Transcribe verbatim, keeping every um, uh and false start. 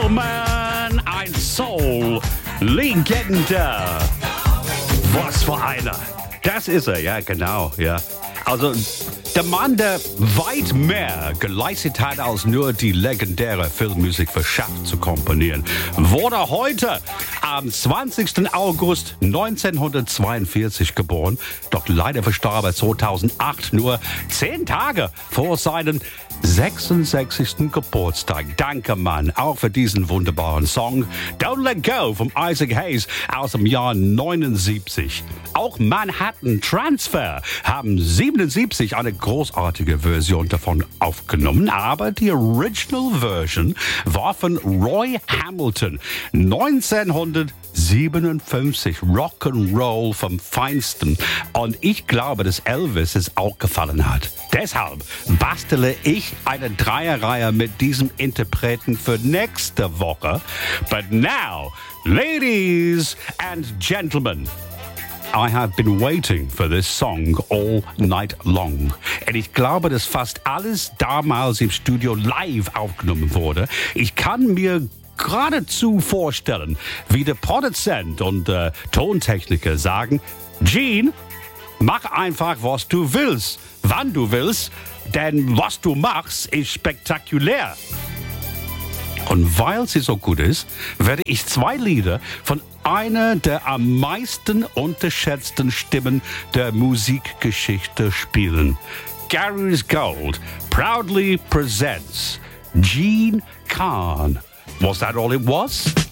Gentlemen, ein Soul-Legende. Was für einer. Das ist er, ja, genau, ja. Also, der Mann, der weit mehr geleistet hat, als nur die legendäre Filmmusik für Shaft zu komponieren, wurde heute am zwanzigsten August neunzehnhundertzweiundvierzig geboren, doch leider verstarb er zweitausendacht, nur zehn Tage vor seinem sechsundsechzigsten Geburtstag. Danke, Mann, auch für diesen wunderbaren Song Don't Let Go vom Isaac Hayes aus dem Jahr neunundsiebzig. Auch Manhattan Transfer haben siebenundsiebzig eine großartige Version davon aufgenommen, aber die Original Version war von Roy Hamilton neunzehnhundertsiebenundfünfzig. Rock'n'Roll vom Feinsten. Und ich glaube, dass Elvis es auch gefallen hat. Deshalb bastele ich eine Dreierreihe mit diesem Interpreten für nächste Woche. But now, ladies and gentlemen, I have been waiting for this song all night long. Und ich glaube, dass fast alles damals im Studio live aufgenommen wurde. Ich kann mir geradezu vorstellen, wie der Produzent und äh, Tontechniker sagen, Gene, mach einfach, was du willst, wann du willst, denn was du machst, ist spektakulär. Und weil sie so gut ist, werde ich zwei Lieder von einer der am meisten unterschätzten Stimmen der Musikgeschichte spielen. Gary's Gold proudly presents Gene Khan. Was that all it was?